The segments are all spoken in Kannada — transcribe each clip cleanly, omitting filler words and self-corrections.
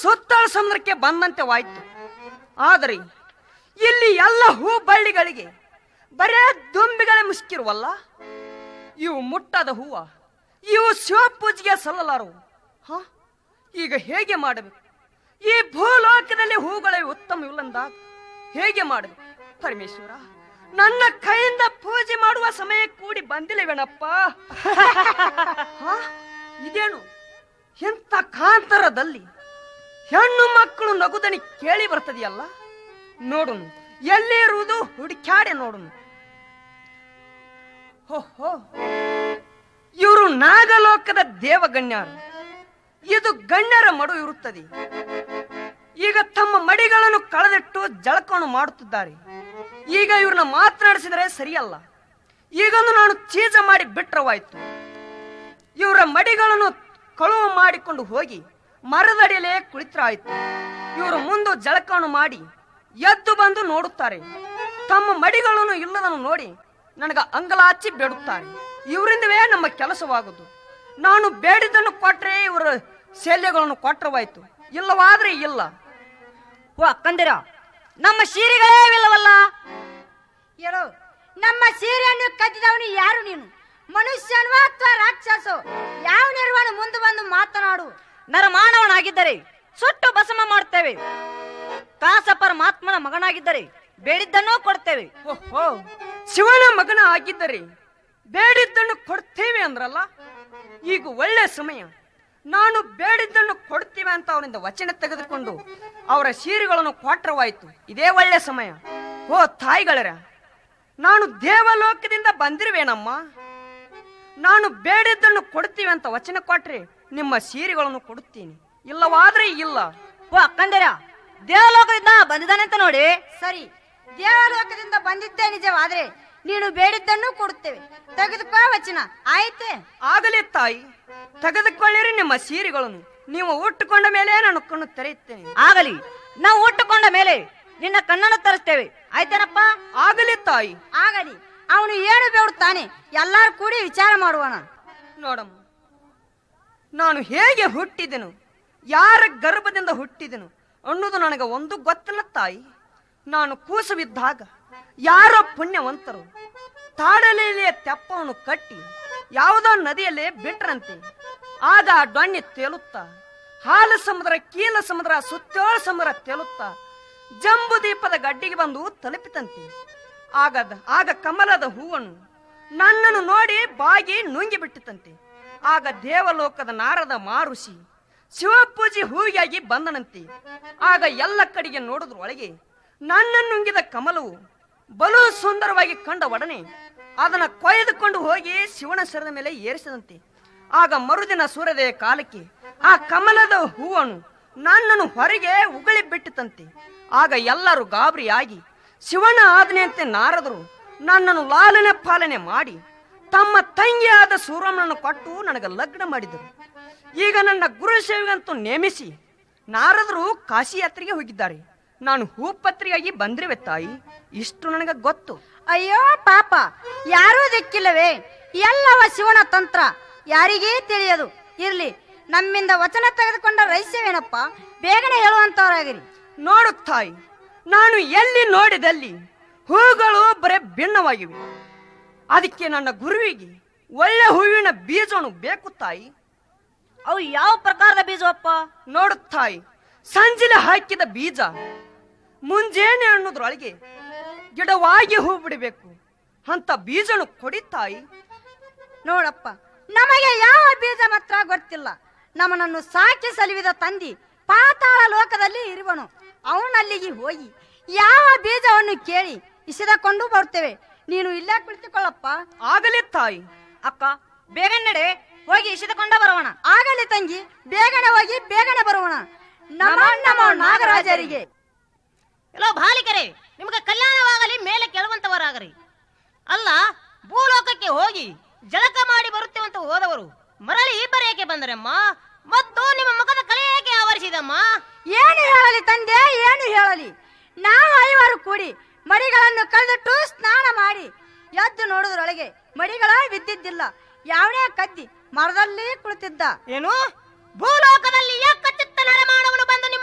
ಸುತ್ತಲ ಸಮುದ್ರಕ್ಕೆ ಬಂದಂತೆ ವಾಯ್ತು. ಆದರೆ ಇಲ್ಲಿ ಎಲ್ಲ ಹೂ ಬಳ್ಳಿಗಳಿಗೆ ಬರೇ ದುಂಬಿಗಳೇ ಮುಸ್ಕಿರುವಲ್ಲ. ಇವು ಮುಟ್ಟದ ಹೂವ, ಇವು ಶಿವಪೂಜೆಗೆ ಸಲ್ಲಲಾರವು. ಈಗ ಹೇಗೆ ಮಾಡಬೇಕು? ಈ ಭೂಲೋಕದಲ್ಲಿ ಹೂಗಳೇ ಉತ್ತಮವಿಲ್ಲಂದಾಗ ಹೇಗೆ ಮಾಡಬೇಕು? ಪರಮೇಶ್ವರ, ನನ್ನ ಕೈಯಿಂದ ಪೂಜೆ ಮಾಡುವ ಸಮಯ ಕೂಡಿ ಬಂದಿಲ್ಲವೇನಪ್ಪ. ಇದೇನು ಎಂಥ ಕಾಂತರದಲ್ಲಿ ಹೆಣ್ಣು ಮಕ್ಕಳು ನಗುದನಿ ಕೇಳಿ ಬರ್ತದೆಯಲ್ಲ. ನೋಡು, ಎಲ್ಲಿ ಇರುವುದು ಹುಡುಕ್ಯಾಡೆ ನೋಡು. ಓಹೋ, ಇವರು ನಾಗಲೋಕದ ದೇವಗಣ್ಯರು. ಇದು ಗಣ್ಯರ ಮಡು ಇರುತ್ತದೆ. ಈಗ ತಮ್ಮ ಮಡಿಗಳನ್ನು ಕಳೆದಿಟ್ಟು ಜಳಕವನ್ನು ಮಾಡುತ್ತಿದ್ದಾರೆ. ಈಗ ಇವ್ರನ್ನ ಮಾತನಾಡಿಸಿದರೆ ಸರಿಯಲ್ಲ. ಈಗೊಂದು ನಾನು ಚೀಜ ಮಾಡಿ ಬಿಟ್ರವಾಯ್ತು. ಇವರ ಮಡಿಗಳನ್ನು ಕಳುವು ಮಾಡಿಕೊಂಡು ಹೋಗಿ ಮರದಡಿಯಲೇ ಕುಳಿತರಾಯ್ತು. ಇವರು ಮುಂದೆ ಜಳಕವನ್ನು ಮಾಡಿ ಎದ್ದು ಬಂದು ನೋಡುತ್ತಾರೆ. ತಮ್ಮ ಮಡಿಗಳನ್ನು ಇಲ್ಲದನ್ನು ನೋಡಿ ನನಗ ಅಂಗಲಾಚಿ ಬೇಡುತ್ತಾರೆ. ಇವರಿಂದವೇ ನಮ್ಮ ಕೆಲಸವಾಗುವುದು. ನಾನು ಬೇಡಿದ್ದನ್ನು ಕೊಟ್ರೆ ಇವರ ಶಲ್ಯಗಳನ್ನು ಕೊಟ್ಟರವಾಯ್ತು, ಇಲ್ಲವಾದ್ರೆ ಇಲ್ಲ. ಓ ಅಕ್ಕಂದಿರ, ನಮ್ಮ ಸೀರೆಗಳೇ ಇಲ್ಲವಲ್ಲ. ಹೇಳು, ನಮ್ಮ ಸೀರೆಯನ್ನು ಕದ್ದಿದವನು ಯಾರು? ನೀನು ಮನುಷ್ಯನೋ ಅಥವಾ ರಾಕ್ಷಸೋ? ಯಾವ ನಿರ್ವಹಣೆ ಮುಂದೆ ಬಂದು ಮಾತನಾಡು. ನರಮಾನವನಾಗಿದ್ದರೆ ಸುಟ್ಟು ಭಸ್ಮ ಮಾಡ್ತೇವೆ. ದಾಸ ಪರಮಾತ್ಮನ ಮಗನಾಗಿದ್ದರೆ ಬೇಡಿದ್ದನ್ನೂ ಕೊಡ್ತೇವೆ. ಓಹೋ, ಶಿವನ ಮಗನ ಆಗಿದ್ದರೆ ಬೇಡಿದ್ದನ್ನು ಕೊಡ್ತೇವೆ ಅಂದ್ರಲ್ಲ. ಈಗ ಒಳ್ಳೆ ಸಮಯ. ನಾನು ಬೇಡಿದ್ದನ್ನು ಕೊಡ್ತೇವೆ ಅಂತ ಅವರಿಂದ ವಚನ ತೆಗೆದುಕೊಂಡು ಅವರ ಸೀರೆಗಳನ್ನು ಕೊಟ್ಟರವಾಯ್ತು. ಇದೇ ಒಳ್ಳೆ ಸಮಯ. ಓ ತಾಯಿಗಳರ, ನಾನು ದೇವಲೋಕದಿಂದ ಬಂದಿರುವೇನಮ್ಮ. ನಾನು ಬೇಡಿದ್ದನ್ನು ಕೊಡ್ತೀವಿ ಅಂತ ವಚನ ಕೊಟ್ರೆ ನಿಮ್ಮ ಸೀರೆಗಳನ್ನು ಕೊಡುತ್ತೀನಿ, ಇಲ್ಲವಾದ್ರೆ ಇಲ್ಲ. ಓ ಅಕ್ಕಂದಿರ, ದೇವಲೋಕದಿಂದ ಬಂದಿದ್ದಾನೆ ಅಂತ ನೋಡಿ. ಸರಿ, ದೇವಲೋಕದಿಂದ ಬಂದಿದ್ದೇ ನಿಜವಾದ್ರೆ ನೀನು ಬೇಡಿದ್ದನ್ನು ಕೊಡುತ್ತೇವೆ. ತೆಗೆದುಕೋ ವಚನ, ಆಯ್ತೆ? ಆಗಲಿ ತಾಯಿ, ತೆಗೆದುಕೊಳ್ಳಿರಿ ನಿಮ್ಮ ಸೀರೆಗಳನ್ನು. ನೀವು ಉಟ್ಟುಕೊಂಡ ಮೇಲೆ ನಾನು ಕಣ್ಣು ತೆರೆಯುತ್ತೇನೆ. ಆಗಲಿ, ನಾವು ಉಟ್ಟುಕೊಂಡ ಮೇಲೆ ನಿನ್ನ ಕಣ್ಣನ್ನು ತರಿಸ್ತೇವೆ. ಆಯ್ತೇನಪ್ಪ? ಆಗಲಿ ತಾಯಿ. ಆಗಲಿ. ಅವನು ಏನು ಬೇಡುತ್ತಾನೆ ಎಲ್ಲರೂ ಕೂಡಿ ವಿಚಾರ ಮಾಡುವಣ. ನೋಡಮ್ಮ, ನಾನು ಹೇಗೆ ಹುಟ್ಟಿದೆನು, ಯಾರ ಗರ್ಭದಿಂದ ಹುಟ್ಟಿದೆನು ಅನ್ನೋದು ನನಗೆ ಒಂದು ಗೊತ್ತಿಲ್ಲ ತಾಯಿ. ನಾನು ಕೂಸವಿದ್ದಾಗ ಯಾರೋ ಪುಣ್ಯವಂತರು ತಾಡಲೆಯ ತೆಪ್ಪವನ್ನು ಕಟ್ಟಿ ಯಾವುದೋ ನದಿಯಲ್ಲೇ ಬಿಟ್ರಂತೆ. ಆಗ ಆ ಡೊಣ್ಣೆ ತೇಲುತ್ತಾ ಹಾಲು ಸಮುದ್ರ, ಕೀಲ ಸಮುದ್ರ, ಸುತ್ತೋಳ ಸಮುದ್ರ ತೇಲುತ್ತಾ ಜಂಬು ದೀಪದ ಗಡ್ಡಿಗೆ ಬಂದು ತಲುಪಿತಂತೆ. ಆಗ ಕಮಲದ ಹೂವನ್ನು ನನ್ನನ್ನು ನೋಡಿ ಬಾಗಿ ನುಂಗಿ ಬಿಟ್ಟಿತಂತೆ. ಆಗ ದೇವಲೋಕದ ನಾರದ ಮಾರುಷಿ ಶಿವಪೂಜೆ ಹೂವಿಗಾಗಿ ಬಂದನಂತೆ. ಆಗ ಎಲ್ಲ ಕಡೆಗೆ ನೋಡಿದ್ರೊಳಗೆ ನನ್ನನ್ನು ನುಂಗಿದ ಕಮಲವು ಬಲು ಸುಂದರವಾಗಿ ಕಂಡ ಒಡನೆ ಅದನ್ನು ಕೊಯ್ದುಕೊಂಡು ಹೋಗಿ ಶಿವನ ಶಿರದ ಮೇಲೆ ಏರಿಸಿದಂತೆ. ಆಗ ಮರುದಿನ ಸೂರ್ಯೋದಯ ಕಾಲಕ್ಕೆ ಆ ಕಮಲದ ಹೂವನ್ನು ನನ್ನನ್ನು ಹೊರಗೆ ಉಗುಳಿ ಬಿಟ್ಟಿತಂತೆ. ಆಗ ಎಲ್ಲರೂ ಗಾಬರಿಯಾಗಿ ಶಿವನ ಆಜ್ಞೆಯಂತೆ ನಾರದರು ನನ್ನನ್ನು ಲಾಲನೆ ಪಾಲನೆ ಮಾಡಿ ತಮ್ಮ ತಂಗಿಯಾದ ಸೂರಮ್ಮನನ್ನು ಕೊಟ್ಟು ನನಗೆ ಲಗ್ನ ಮಾಡಿದರು. ಈಗ ನನ್ನ ಗುರು ಸೇವೆಗಂತೂ ನೇಮಿಸಿ ನಾರದರು ಕಾಶಿ ಯಾತ್ರೆಗೆ ಹೋಗಿದ್ದಾರೆ. ನಾನು ಹೂಪತ್ರಿಯಾಗಿ ಬಂದಿರುವೆ ತಾಯಿ, ಇಷ್ಟು ನನಗೆ ಗೊತ್ತು. ಅಯ್ಯೋ ಪಾಪ, ಯಾರೂ ದಿಕ್ಕಿಲ್ಲವೇ? ಎಲ್ಲವ ಶಿವನ ತಂತ್ರ, ಯಾರಿಗೇ ತಿಳಿಯದು. ಇರ್ಲಿ, ನಮ್ಮಿಂದ ವಚನ ತೆಗೆದುಕೊಂಡ ರಹಸ್ಯವೇನಪ್ಪ? ಬೇಗನೆ ಹೇಳುವಂತವರಾಗಿರಿ. ನೋಡು ತಾಯಿ, ನಾನು ಎಲ್ಲಿ ನೋಡಿದಲ್ಲಿ ಹೂಗಳು ಬರೇ ಭಿನ್ನವಾಗಿವೆ. ಅದಕ್ಕೆ ನನ್ನ ಗುರುವಿಗೆ ಒಳ್ಳೆ ಹೂವಿನ ಬೀಜವನ್ನು ಬೇಕು ತಾಯಿ. ಅವು ಯಾವ ಪ್ರಕಾರದ ಬೀಜವಪ್ಪ? ನೋಡು ತಾಯಿ, ಸಂಜೆಲೆ ಹಾಕಿದ ಬೀಜ ಮುಂಜಾನೆ ಅನ್ನೋದ್ರೊಳಗೆ ಗಿಡವಾಗಿ ಹೂ ಬಿಡಬೇಕು ಅಂತ ಬೀಜನು ಕೊಡಿ ತಾಯಿ. ನೋಡಪ್ಪ, ನಮಗೆ ಯಾವ ಬೀಜ ಮಾತ್ರ ಗೊತ್ತಿಲ್ಲ. ನಮ್ಮನನ್ನು ಸಾಕಿ ಸಲುವಿದ ತಂದಿ ಪಾತಾಳ ಲೋಕದಲ್ಲಿ ಇರುವನು. ಅವನಲ್ಲಿಗೆ ಹೋಗಿ ಯಾವ ಬೀಜವನ್ನು ಕೇಳಿ ಇಸಿದಕೊಂಡು ಬರ್ತೇವೆ. ನೀನು ಇಲ್ಲೇ ಕುಳಿತುಕೊಳ್ಳಪ್ಪ. ಆಗಲಿ ತಾಯಿ. ಅಕ್ಕ, ಬೇಗ ನಡೆ, ಹೋಗಿ ಇಸಿದುಕೊಂಡ ಬರೋಣ. ಆಗಲಿ ತಂಗಿ, ಬೇಗನೆ ಹೋಗಿ ಬೇಗನೆ ಬರೋಣ. ನಮೋ ನಮೋ ನಾಗರಾಜರಿಗೆ. ಎಲ್ಲೋ ಬಾಲಿಕರೇ, ನಿಮಗೆ ಕಲ್ಯಾಣವಾಗಲಿ, ಮೇಲೆ ಕೇಳುವಂತವರಾಗರಿ. ಅಲ್ಲ, ಭೂಲೋಕಕ್ಕೆ ಹೋಗಿ ಜಳಕ ಮಾಡಿ ಬರುತ್ತೇವಂತ ಹೋದವರು ಮರಳಿ ಇಬ್ಬರು ಏಕೆ ಬಂದರಮ್ಮ? ಮತ್ತು ನಿಮ್ಮ ಮುಖದ ಕಲೆ ಏಕೆ ಆವರಿಸಿದಮ್ಮ? ಏನು ಹೇಳಲಿ ತಂದೆ, ಏನು ಹೇಳಲಿ? ನಾವು ಐವರು ಕೂಡಿ ಮಡಿಗಳನ್ನು ಕಳೆದಿಟ್ಟು ಸ್ನಾನ ಮಾಡಿ ಎದ್ದು ನೋಡುವುದರೊಳಗೆ ಮಡಿಗಳ ಬಿದ್ದಿದ್ದಿಲ್ಲ. ಯಾವನೇ ಕದ್ದಿ ಮರದಲ್ಲಿ ಕುಳಿತಿದ್ದ. ಏನು ಭೂಲೋಕದಲ್ಲಿ ಏಕಚಿತ್ತ ನರಮಾನವನು ಬಂದು ನಿಮ್ಮ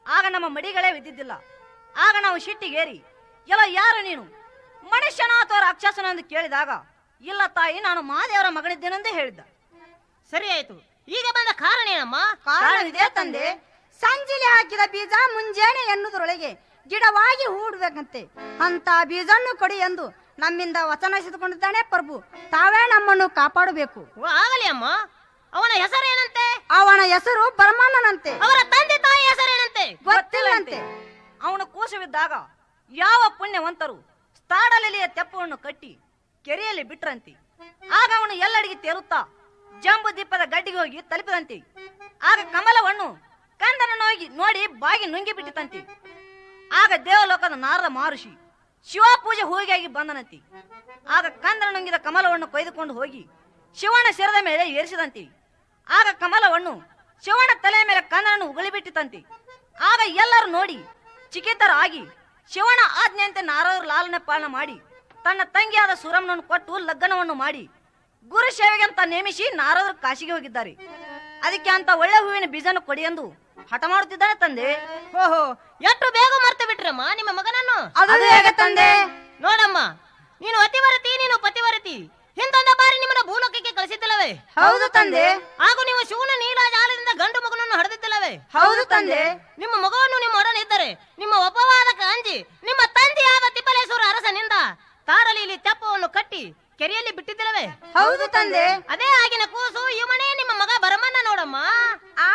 ಆಗ ನಮ್ಮ ಮಡಿಗಳೇ ಬಿದ್ದಿದ್ದಿಲ್ಲ. ಆಗ ನಾವು ಶಿಟ್ಟಿಗೇರಿ, ಎಲ್ಲ ಯಾರು ನೀನು, ಮನುಷ್ಯನ ಅಥವಾ ರಾಕ್ಷಸನ ಎಂದು ಕೇಳಿದಾಗ, ಇಲ್ಲ ತಾಯಿ, ನಾನು ಮಾದೇವರ ಮಗನಿದ್ದೇನೆಂದೇ ಹೇಳಿದ್ದ. ಸರಿ ಆಯ್ತು. ಈಗ ಬಂದ ಕಾರಣ ಏನಮ್ಮ? ಕಾರಣವಿದೆ ತಂದೆ. ಸಂಜಿಲಿ ಹಾಕಿದ ಬೀಜ ಮುಂಜಾನೆ ಎನ್ನುವುದರೊಳಗೆ ಗಿಡವಾಗಿ ಹೂಡಬೇಕಂತೆ. ಅಂತ ಬೀಜನ್ನು ಕೊಡಿ ಎಂದು ನಮ್ಮಿಂದ ವಚನ ಸಿದ್ಕೊಂಡಿದ್ದಾನೆ ಪ್ರಭು. ತಾವೇ ನಮ್ಮನ್ನು ಕಾಪಾಡಬೇಕು. ಆಗಲಿ ಅಮ್ಮ. ಅವನ ಹೆಸರೇನಂತೆ? ಅವನ ಹೆಸರು ಬ್ರಹ್ಮಣ್ಣನಂತೆ. ಅವರ ತಂದೆ ತಾಯಿ ಹೆಸರೇನಂತೆ? ಗೊತ್ತಿಲ್ಲಂತೆ. ಅವನು ಕೋಶವಿದ್ದಾಗ ಯಾವ ಪುಣ್ಯವಂತರು ಸ್ಥಾಡಲಿಯ ತೆಪ್ಪವನ್ನು ಕಟ್ಟಿ ಕೆರೆಯಲ್ಲಿ ಬಿಟ್ರಂತೆ. ಆಗ ಅವನು ಎಲ್ಲಡಿಗೆ ತೇಲುತ್ತಾ ಜಂಬು ದೀಪದ ಗಡ್ಡಿಗೆ ಹೋಗಿ ತಲುಪಿದಂತೆ. ಆಗ ಕಮಲವನ್ನು ಕಂದನನ್ನು ಹೋಗಿ ನೋಡಿ ಬಾಗಿ ನುಂಗಿ ಬಿಟ್ಟಿತಂತೆ. ಆಗ ದೇವಲೋಕದ ನಾರದ ಮಹರ್ಷಿ ಶಿವ ಪೂಜೆ ಹೋಗಿಯಾಗಿ ಬಂದನಂತೆ. ಆಗ ಕಂದನ ನುಂಗಿದ ಕಮಲವನ್ನು ಕೊಯ್ದುಕೊಂಡು ಹೋಗಿ ಶಿವನ ಶಿರದ ಮೇಲೆ ಏರಿಸಿದಂತೆ. ಆಗ ಕಮಲವನ್ನು ಶಿವನ ತಲೆಯ ಮೇಲೆ ಕಂದನನ್ನು ಉಗುಳಿಬಿಟ್ಟಿತಂತೆ. ಆಗ ಎಲ್ಲರೂ ನೋಡಿ ಚಿಕಿತರಾಗಿ ಶಿವನ ಆಜ್ಞೆಯಂತೆ ನಾರದರು ಲಾಲನೆ ಪಾಲನೆ ಮಾಡಿ ತನ್ನ ತಂಗಿಯಾದ ಸುರಮ್ಮನನ್ನು ಕೊಟ್ಟು ಲಗ್ನವನ್ನು ಮಾಡಿ ಗುರು ಸೇವೆಗೆ ಅಂತ ನೇಮಿಸಿ ನಾರದರು ಕಾಶಿಗೆ ಹೋಗಿದ್ದಾರೆ. ಅದಕ್ಕೆ ಅಂತ ಒಳ್ಳೆ ಹೂವಿನ ಬೀಜನ ಕೊಡಿ ಎಂದು ಹಠ ಮಾಡುತ್ತಿದ್ದಾನೆ ತಂದೆ. ಓಹೋ, ಎಷ್ಟು ಬೇಗ ಮರ್ತು ಬಿಟ್ರಮ್ಮ ನಿಮ್ಮ ಮಗನನ್ನು. ಅದು ಹೇಗೆ ತಂದೆ? ನೋಡಮ್ಮ, ನೀನು ಅತಿವರತಿ, ನೀನು ಪತಿವರತಿ. ಹಿಂದೊಂದ ಬಾರಿ ನಿಮ್ಮನ್ನ ಭೂಲೋಕಕ್ಕೆ ಕಳಿಸಿದ್ದಿಲ್ಲವೇ? ಹೌದು ತಂದೆ. ಹಾಗೂ ನೀವು ಶಿವನ ನೀಲಾಜಾಲದಿಂದ ಗಂಡು ಮಗನನ್ನು ಹಡೆದಿದ್ದಿಲ್ಲವೇ? ಹೌದು ತಂದೆ. ನಿಮ್ಮ ಮಗವನ್ನು ನಿಮ್ಮ ಒಡನೆ ಇದ್ದರೆ ನಿಮ್ಮ ಅಪವಾದಕ್ಕೆ ಅಂಜಿ ನಿಮ್ಮ ತಂದೆಯಾದ ತಿಪ್ಪಲೇಶ್ವರ ಅರಸನಿಂದ ತಾರಲಿಯಲ್ಲಿ ತೆಪ್ಪವನ್ನು ಕಟ್ಟಿ ಕೆರೆಯಲ್ಲಿ ಬಿಟ್ಟಿದ್ದಿಲ್ಲವೇ? ಹೌದು ತಂದೆ. ಅದೇ ಆಗಿನ ಕೂಸು ಇವನೇ ನಿಮ್ಮ ಮಗ ಭರಮಣ್ಣ. ನೋಡಮ್ಮ, ಆ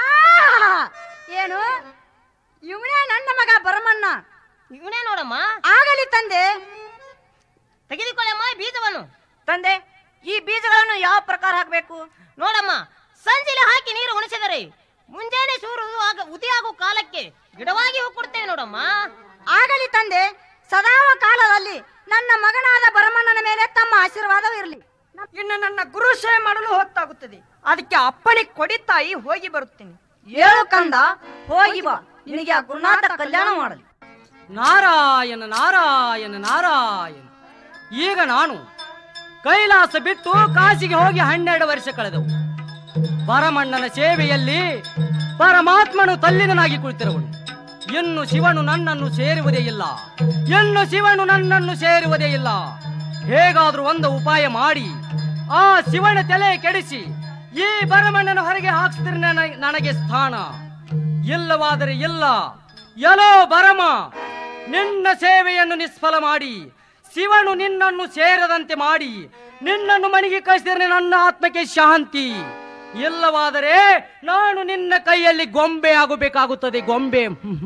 ಏನು ಇವನೇ ನನ್ನ ಮಗ ಭರಮಣ್ಣ. ಇವನೇ ನೋಡಮ್ಮ. ಆಗಲಿ ತಂದೆ. ತೆಗೆದುಕೊಳ್ಳಮ್ಮ ಬೀಜವನ್ನು. ತಂದೆ, ಈ ಬೀಜಗಳನ್ನು ಯಾವ ಪ್ರಕಾರ ಹಾಕಬೇಕು? ನೋಡಮ್ಮ, ಸಂಜೆಲೆ ಹಾಕಿ ನೀರು ಉಣಿಸಿದರೆ ಮುಂಜಾನೆ ಸೂರ್ಯ ಉದಿಯಾಗುವ ಕಾಲಕ್ಕೆ ಗಿಡವಾಗಿ ಹೋಗ್ಕೊಡ್ತೇವೆ ನೋಡಮ್ಮ. ಆಗಲಿ ತಂದೆ. ಸದಾ ಕಾಲದಲ್ಲಿ ನನ್ನ ಮಗನಾದ ಭರಮಣ್ಣನ ಮೇಲೆ ತಮ್ಮ ಆಶೀರ್ವಾದವಿರಲಿ. ಇನ್ನು ನನ್ನ ಗುರು ಸೇವೆ ಮಾಡಲು ಹೊತ್ತಾಗುತ್ತದೆ. ಅದಕ್ಕೆ ಅಪ್ಪಣೆ ಕೊಡಿ ತಾಯಿ, ಹೋಗಿ ಬರುತ್ತೇನೆ. ಏಳು ಕಂದ, ಹೋಗಿ ಬಾ, ನಿನಗೆ ಆ ಗುರುನಾಥ ಕಲ್ಯಾಣ ಮಾಡಲಿ. ನಾರಾಯಣ ನಾರಾಯಣ ನಾರಾಯಣ. ಈಗ ನಾನು ಕೈಲಾಸ ಬಿಟ್ಟು ಕಾಶಿಗೆ ಹೋಗಿ 12 ವರ್ಷ ಕಳೆದವು. ಭರಮಣ್ಣನ ಸೇವೆಯಲ್ಲಿ ಪರಮಾತ್ಮನು ತಲ್ಲಿನನಾಗಿ ಕುಳಿತಿರುವನು. ಇನ್ನು ಶಿವನು ನನ್ನನ್ನು ಸೇರುವುದೇ ಇಲ್ಲ, ಇನ್ನು ಶಿವನು ನನ್ನನ್ನು ಸೇರುವುದೇ ಇಲ್ಲ. ಹೇಗಾದ್ರೂ ಒಂದು ಉಪಾಯ ಮಾಡಿ ಆ ಶಿವನ ತಲೆ ಕೆಡಿಸಿ ಈ ಭರಮಣ್ಣನ ಹೊರಗೆ ಹಾಕ್ಸ್ತಿರ ನನಗೆ ಸ್ಥಾನ. ಇಲ್ಲವಾದರೆ ಇಲ್ಲ. ಎಲೋ ಭರಮ, ನಿನ್ನ ಸೇವೆಯನ್ನು ನಿಷ್ಫಲ ಮಾಡಿ ಶಿವನು ನಿನ್ನನ್ನು ಸೇರದಂತೆ ಮಾಡಿ ನಿನ್ನನ್ನು ಮನೆಗೆ ಕಳಿಸಿದರೆ ನನ್ನ ಆತ್ಮಕ್ಕೆ ಶಾಂತಿ. ಇಲ್ಲವಾದರೆ ನಾನು ನಿನ್ನ ಕೈಯಲ್ಲಿ ಗೊಂಬೆ ಆಗಬೇಕಾಗುತ್ತದೆ. ಗೊಂಬೆ.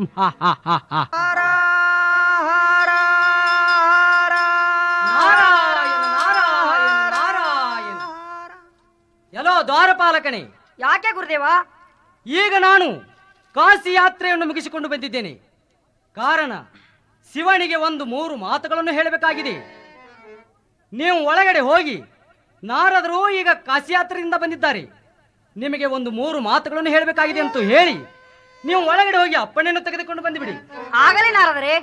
ನಾರಾಯಣ ನಾರಾಯಣ ನಾರಾಯಣ. ಎಲ್ಲೋ ದ್ವಾರಪಾಲಕನೇ. ಯಾಕೆ ಗುರುದೇವ? ಈಗ ನಾನು ಕಾಶಿ ಯಾತ್ರೆಯನ್ನು ಮುಗಿಸಿಕೊಂಡು ಬಂದಿದ್ದೇನೆ. ಕಾರಣ ಶಿವನಿಗೆ 3 ಮಾತುಗಳನ್ನು ಹೇಳಬೇಕಾಗಿದೆ. ನೀವು ಒಳಗಡೆ ಹೋಗಿ, ನಾರದರು ಈಗ ಕಾಶಿ ಯಾತ್ರೆಯಿಂದ ಬಂದಿದ್ದಾರೆ, ನಿಮಗೆ 3 ಮಾತುಗಳನ್ನು ಹೇಳಬೇಕಾಗಿದೆ ಅಂತ ಹೇಳಿ ನೀವು ಒಳಗಡೆ ಹೋಗಿ ಅಪ್ಪಣೆಯನ್ನು ತೆಗೆದುಕೊಂಡು ಬಂದುಬಿಡಿ. ಆಗಲಿ ನಾರದರೆ.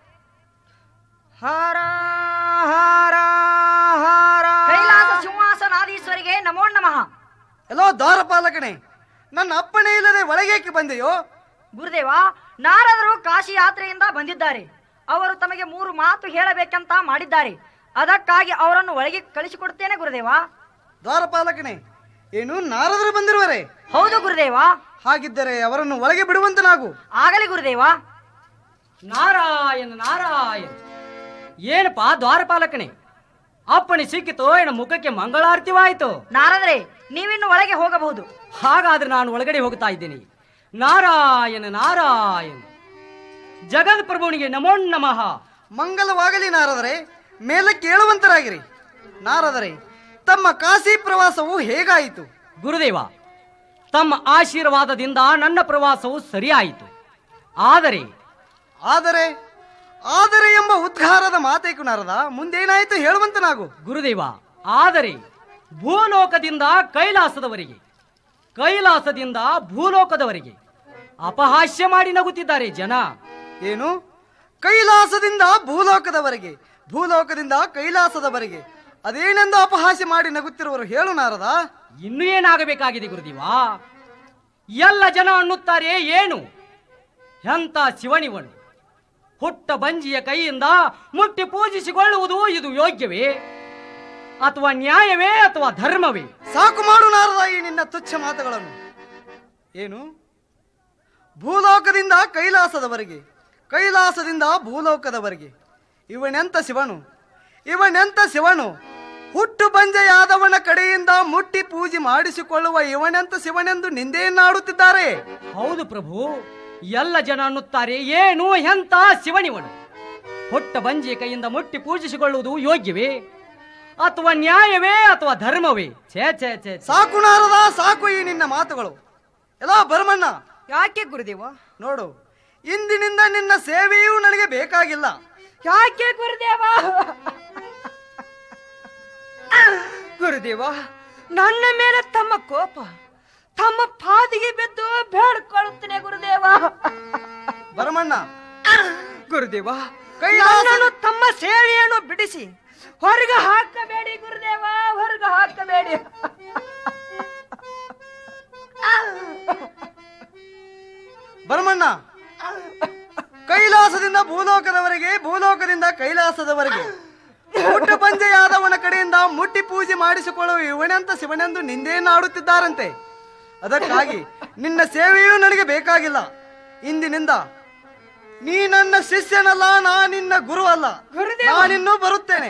ಹರ ಹರ ಹರ. ಕೈಲಾಸ ಸಿಂಹಾಸನಾದೀಶ್ವರಿಗೆ ನಮೋ ನಮಃ. ಎಲ್ಲೋ ದ್ವಾರಪಾಲಕನೇ, ನನ್ನ ಅಪ್ಪಣೆ ಇಲ್ಲದೆ ಒಳಗೇಕೆ ಬಂದೆಯೋ? ಗುರುದೇವ, ನಾರದರು ಕಾಶಿ ಯಾತ್ರೆಯಿಂದ ಬಂದಿದ್ದಾರೆ. ಅವರು ತಮಗೆ 3 ಮಾತು ಹೇಳಬೇಕಂತ ಮಾಡಿದ್ದಾರೆ. ಅದಕ್ಕಾಗಿ ಅವರನ್ನು ಒಳಗೆ ಕಳಿಸಿಕೊಡುತ್ತೇನೆ ಗುರುದೇವ. ದ್ವಾರಪಾಲಕನೇ, ಏನು ನಾರದರು ಬಂದಿರುವರೆ? ಹೌದು ಗುರುದೇವ. ಹಾಗಿದ್ದರೆ ಅವರನ್ನು ಒಳಗೆ ಬಿಡುವಂತನಾಗು. ಆಗಲಿ ಗುರುದೇವ. ನಾರಾಯಣ ನಾರಾಯಣ. ಏನಪ್ಪಾ ದ್ವಾರಪಾಲಕನೇ, ಅಪ್ಪಣೆ ಸಿಕ್ಕಿತೋ? ಏನ ಮುಖಕ್ಕೆ ಮಂಗಳಾರತಿವಾಯಿತು? ನಾರದರೆ, ನೀವಿನ್ನು ಒಳಗೆ ಹೋಗಬಹುದು. ಹಾಗಾದ್ರೆ ನಾನು ಒಳಗಡೆ ಹೋಗ್ತಾ ಇದ್ದೇನೆ. ನಾರಾಯಣ ನಾರಾಯಣ. ಜಗತ್ಪ್ರಭುವಿಗೆ ನಮೋ ನಮಃ. ಮಂಗಲವಾಗಲಿ ನಾರದರೆ, ಮೇಲಕ್ಕೆ ಏಳುವಂತರಾಗಿರಿ. ನಾರದರೆ, ತಮ್ಮ ಕಾಶಿ ಪ್ರವಾಸವು ಹೇಗಾಯಿತು? ಗುರುದೇವ, ತಮ್ಮ ಆಶೀರ್ವಾದದಿಂದ ನನ್ನ ಪ್ರವಾಸವು ಸರಿಯಾಯಿತು. ಆದರೆ ಆದರೆ ಆದರೆ ಎಂಬ ಉದ್ಗಾರದ ಮಾತೇಕು ನಾರದ. ಮುಂದೇನಾಯಿತು ಹೇಳುವಂತನಾಗು. ಗುರುದೇವ, ಆದರೆ ಭೂಲೋಕದಿಂದ ಕೈಲಾಸದವರೆಗೆ, ಕೈಲಾಸದಿಂದ ಭೂಲೋಕದವರೆಗೆ ಅಪಹಾಸ್ಯ ಮಾಡಿ ನಗುತ್ತಿದ್ದಾರೆ ಜನ. ಏನು? ಕೈಲಾಸದಿಂದ ಭೂಲೋಕದವರೆಗೆ, ಭೂಲೋಕದಿಂದ ಕೈಲಾಸದವರೆಗೆ ಅದೇನೆಂದು ಅಪಹಾಸ್ಯ ಮಾಡಿ ನಗುತ್ತಿರುವರು ಹೇಳು ನಾರದ. ಇನ್ನು ಏನಾಗಬೇಕಾಗಿದೆ ಗುರುದೇವ? ಎಲ್ಲ ಜನ ಅನ್ನುತ್ತಾರೆ ಏನು, ಎಂಥ ಶಿವನಿವನು? ಹುಟ್ಟ ಬಂಜಿಯ ಕೈಯಿಂದ ಮುಟ್ಟಿ ಪೂಜಿಸಿಕೊಳ್ಳುವುದು ಇದು ಯೋಗ್ಯವೇ ಅಥವಾ ನ್ಯಾಯವೇ ಅಥವಾ ಧರ್ಮವೇ? ಸಾಕು ಮಾಡು ನಾರದ ಈ ನಿನ್ನ ತುಚ್ಛ ಮಾತುಗಳನ್ನು. ಏನು ಭೂಲೋಕದಿಂದ ಕೈಲಾಸದವರೆಗೆ, ಕೈಲಾಸದಿಂದ ಭೂಲೋಕದವರೆಗೆ ಇವನೆಂತ ಶಿವನು? ಇವನೆಂತ ಶಿವನು? ಹುಟ್ಟು ಬಂಜೆಯಾದವನ ಕಡೆಯಿಂದ ಮುಟ್ಟಿ ಪೂಜೆ ಮಾಡಿಸಿಕೊಳ್ಳುವ ಇವನೆಂತ ಶಿವನೆಂದು ನಿಂದೆಯನ್ನಾಡುತ್ತಿದ್ದಾರೆ. ಹೌದು ಪ್ರಭು, ಎಲ್ಲ ಜನ ಅನ್ನುತ್ತಾರೆ, ಏನು ಎಂತ ಶಿವನಿವನು? ಹುಟ್ಟ ಬಂಜಿಯ ಕೈಯಿಂದ ಮುಟ್ಟಿ ಪೂಜಿಸಿಕೊಳ್ಳುವುದು ಯೋಗ್ಯವೇ ಅಥವಾ ನ್ಯಾಯವೇ ಅಥವಾ ಧರ್ಮವೇ? ಛೇ ಛೇ ಛೇ. ಸಾಕು ನಾರದ, ಸಾಕು ಈ ನಿನ್ನ ಮಾತುಗಳು. ಎಲ್ಲ ಭರಮಣ್ಣ, ಯಾಕೆ ಗುರುದೇವ? ನೋಡು, ಇಂದಿನಿಂದ ನಿನ್ನ ಸೇವೆಯೂ ನನಗೆ ಬೇಕಾಗಿಲ್ಲ. ಯಾಕೆ ಗುರುದೇವ? ಗುರುದೇವ, ನನ್ನ ಮೇಲೆ ತಮ್ಮ ಕೋಪ, ತಮ್ಮ ಪಾದಿಗೆ ಬಿದ್ದು ಬೇಡ್ಕೊಳ್ಳುತ್ತೇನೆ ಗುರುದೇವ. ಭರಮಣ್ಣ, ಗುರುದೇವ, ಕೈಲಾಸ ನನ್ನನ್ನು ತಮ್ಮ ಸೇವೆಯನ್ನು ಬಿಡಿಸಿ ಹೊರಗೆ ಹಾಕಬೇಡಿ ಗುರುದೇವ, ಹೊರಗೆ ಹಾಕಬೇಡಿ. ಭರಮಣ್ಣ, ಕೈಲಾಸದಿಂದ ಭೂಲೋಕದವರೆಗೆ, ಭೂಲೋಕದಿಂದ ಕೈಲಾಸದವರೆಗೆ ಹುಟ್ಟ ಪಂಜೆಯಾದವನ ಕಡೆಯಿಂದ ಮುಟ್ಟಿ ಪೂಜೆ ಮಾಡಿಸಿಕೊಳ್ಳುವ ಇವನೆಂತ ಶಿವನೆಂದು ನಿಂದೆಯನ್ನಾಡುತ್ತಿದ್ದಾರಂತೆ. ಅದಕ್ಕಾಗಿ ನಿನ್ನ ಸೇವೆಯೂ ನನಗೆ ಬೇಕಾಗಿಲ್ಲ. ಇಂದಿನಿಂದ ನೀ ನನ್ನ ಶಿಷ್ಯನಲ್ಲ, ನಾ ನಿನ್ನ ಗುರು ಅಲ್ಲ. ನಾನಿನ್ನೂ ಬರುತ್ತೇನೆ.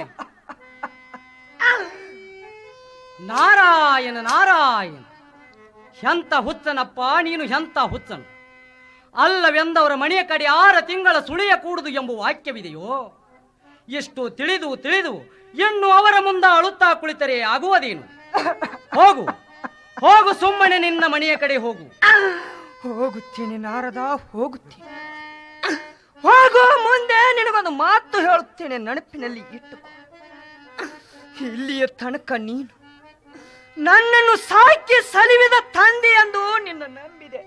ನಾರಾಯಣ ನಾರಾಯಣ, ಎಂತ ಹುಚ್ಚನಪ್ಪ ನೀನು, ಎಂತ ಹುಚ್ಚನು! ಅಲ್ಲವೆಂದವರ ಮನೆಯ ಕಡೆ 6 ತಿಂಗಳ ಸುಳಿಯ ಕೂಡುದು ಎಂಬ ವಾಕ್ಯವಿದೆಯೋ? ಎಷ್ಟು ತಿಳಿದು ತಿಳಿದು ಇನ್ನು ಅವರ ಮುಂದೆ ಅಳುತ್ತಾ ಕುಳಿತರೆ ಆಗುವುದೇನು? ಹೋಗು ಹೋಗು, ಸುಮ್ಮನೆ ನಿನ್ನ ಮನೆಯ ಕಡೆ ಹೋಗು. ಹೋಗುತ್ತೇನೆ ನಾರದ, ಹೋಗುತ್ತೇನೆ. ಹೋಗುವ ಮುಂದೆ ನಿನಗೊಂದು ಮಾತು ಹೇಳುತ್ತೇನೆ, ನೆನಪಿನಲ್ಲಿ ಇಟ್ಟುಕೋ. ಇಲ್ಲಿಯ ತನಕ ನೀನು ನನ್ನನ್ನು ಸಾಕಿ ಸಲಿವಿದ ತಂದೆ ಎಂದು ನಿನ್ನ ನಂಬಿದೆ.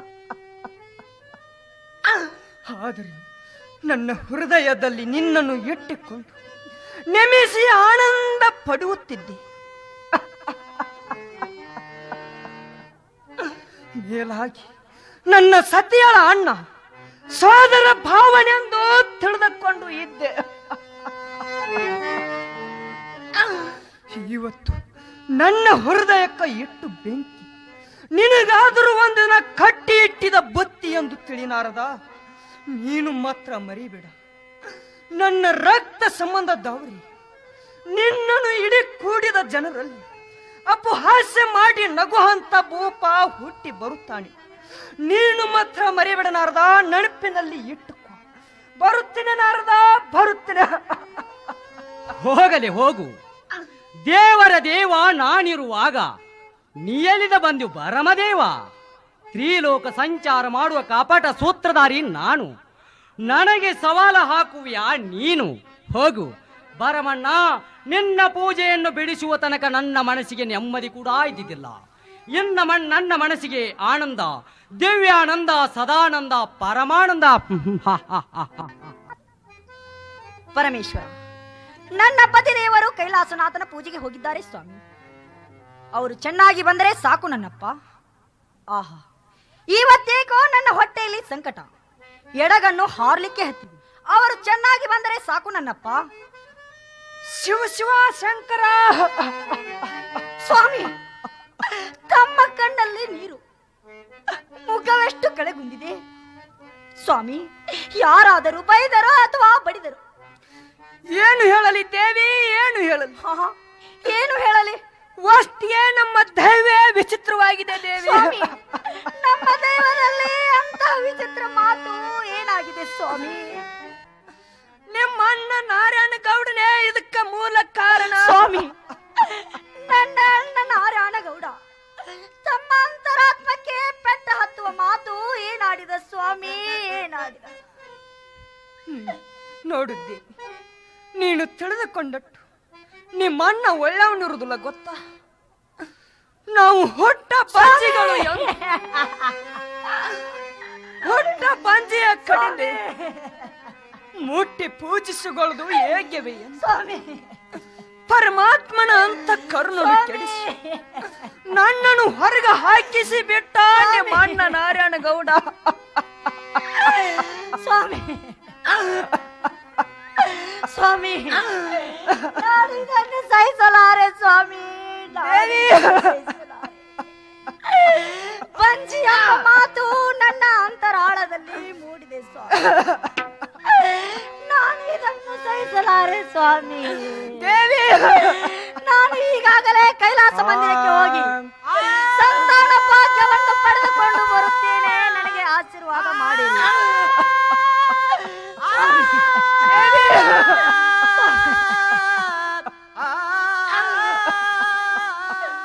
ಆದರೆ ನನ್ನ ಹೃದಯದಲ್ಲಿ ನಿನ್ನನ್ನು ಇಟ್ಟುಕೊಂಡು ನೆಮಿಸಿ ಆನಂದ ಪಡುತ್ತಿದ್ದೆ. ಮೇಲಾಗಿ ನನ್ನ ಸತಿಯಳ ಅಣ್ಣ, ಸೋದರ ಭಾವನೆಂದು ತಿಳಿದುಕೊಂಡು ಇದ್ದೆ. ಇವತ್ತು ನನ್ನ ಹೃದಯಕ್ಕೆ ಇಟ್ಟು ಬೆಂಕಿ, ನಿನಗಾದರೂ ಒಂದಿನ ಕಟ್ಟಿ ಇಟ್ಟಿದ ಬತ್ತಿ ಎಂದು ತಿಳಿನಾರದ. ನೀನು ಮಾತ್ರ ಮರಿಬೇಡ, ನನ್ನ ರಕ್ತ ಸಂಬಂಧದವರಿ ನಿನ್ನನ್ನು ಇಡೀ ಕೂಡಿದ ಜನರಲ್ಲಿ ಅಪಹಾಸ್ಯ ಮಾಡಿ ನಗುವಂತ ಭೂಪ ಹುಟ್ಟಿ ಬರುತ್ತಾನೆ. ನೀನು ಮಾತ್ರ ಮರಿಬೇಡ ನಾರದ, ನೆನಪಿನಲ್ಲಿ ಇಟ್ಟುಕೋ. ಬರುತ್ತೇನೆ ನಾರದ, ಬರುತ್ತೇನೆ. ಹೋಗಲಿ ಹೋಗು, ದೇವರ ದೇವ ನಾನಿರುವಾಗ ನೀಯಲಿದ ಬಂದು ಭರಮದೇವ. ತ್ರಿಲೋಕ ಸಂಚಾರ ಮಾಡುವ ಕಾಪಾಟ ಸೂತ್ರಧಾರಿ ನಾನು, ನನಗೆ ಸವಾಲ ಹಾಕುವಿಯಾ ನೀನು? ಹೋಗು ಭರಮಣ್ಣ, ನಿನ್ನ ಪೂಜೆಯನ್ನು ಬಿಡಿಸುವ ತನಕ ನನ್ನ ಮನಸ್ಸಿಗೆ ನೆಮ್ಮದಿ ಕೂಡ ಇದ್ದಿದ್ದಿಲ್ಲ. ನನ್ನ ಮನಸ್ಸಿಗೆ ಆನಂದ, ದಿವ್ಯಾನಂದ, ಸದಾನಂದ, ಪರಮಾನಂದ. ಪರಮೇಶ್ವರ, ನನ್ನ ಪತಿದೇವರು ಕೈಲಾಸನಾಥನ ಪೂಜೆಗೆ ಹೋಗಿದ್ದಾರೆ ಸ್ವಾಮಿ. ಅವರು ಚೆನ್ನಾಗಿ ಬಂದರೆ ಸಾಕು ನನ್ನಪ್ಪ. ಆಹಾ, ಇವತ್ತೇಕೋ ನನ್ನ ಹೊಟ್ಟೆಯಲ್ಲಿ ಸಂಕಟ, ಎಡಗಣ್ಣು ಹಾರ್ಲಿಕ್ಕೆ ಹತ್ತಿದೆ. ಅವರು ಚೆನ್ನಾಗಿ ಬಂದರೆ ಸಾಕು ನನ್ನಪ್ಪ. ಶಿವ ಶಿವ ಶಂಕರ. ಸ್ವಾಮಿ, ತಮ್ಮ ಕಣ್ಣಲ್ಲಿ ನೀರು, ಮುಖವೆಷ್ಟು ಕಳೆಗುಂದಿದೆ. ಸ್ವಾಮಿ, ಯಾರಾದರೂ ಬೈದರೋ ಅಥವಾ ಬಡಿದರು? ಏನು ಹೇಳಲಿ ದೇವಿ, ಏನು ಹೇಳಲಿ? ಏನು ಹೇಳಲಿ? ವಸ್ತಿಗೆ ನಮ್ಮ ದೈವೇ ವಿಚಿತ್ರವಾಗಿದೆ ದೇವಿ. ಸ್ವಾಮಿ, ನಮ್ಮ ದೈವದಲ್ಲಿ ಅಂತ ವಿಚಿತ್ರ ಮಾತು ಏನಾಗಿದೆ ಸ್ವಾಮಿ? ನಿಮ್ಮ ಅಣ್ಣ ನಾರಾಯಣ ಗೌಡನೇ ಇದಕ್ಕೆ ಮೂಲ ಕಾರಣ. ಸ್ವಾಮಿ, ನನ್ನ ಅಣ್ಣ ನಾರಾಯಣ ಗೌಡ ತಮ್ಮ ಅಂತರಾತ್ಮಕ್ಕೆ ಪೆಟ್ಟ ಹತ್ತುವ ಮಾತು ಏನಾಡಿದ ಸ್ವಾಮಿ, ಏನಾಡಿದ? ನೋಡಿದ್ದೆ, ನೀನು ತಿಳಿದುಕೊಂಡಟ್ಟು ನಿಮ್ಮ ಅಣ್ಣ ಒಳ್ಳೆಯವನಿರುವುದಿಲ್ಲ ಗೊತ್ತಾ? ನಾವು ಹೊಟ್ಟ ಪಂಜಿಗಳು, ಹೊಟ್ಟ ಪಂಜಿಯ ಕಡಿಮೆ ಮುಟ್ಟಿ ಪೂಜಿಸಿಕೊಳ್ಳುವುದು ಹೇಗೆವೆ? ಸ್ವಾಮಿ, ಪರಮಾತ್ಮನ ಅಂತ ಕರುಣನು ಕೆಡಿಸಿ ನನ್ನನ್ನು ಹೊರಗೆ ಹಾಕಿಸಿ ಬಿಟ್ಟ ನಿಮ್ಮ ಅಣ್ಣ ನಾರಾಯಣ ಗೌಡ. ಸ್ವಾಮಿ, ನಾನು ಇದನ್ನು ಸಹಿಸಲಾರೆ ಸ್ವಾಮಿ. ಪಂಚಿಯ ಮಾತು ನನ್ನ ಅಂತರಾಳದಲ್ಲಿ ಮೂಡಿದೆ ಸ್ವಾಮಿ. ನಾನು ಇದನ್ನು ಸಹಿಸಲಾರೆ ಸ್ವಾಮಿ. ನಾನು ಈಗಾಗಲೇ ಕೈಲಾಸ ಮಂದಿರಕ್ಕೆ ಹೋಗಿ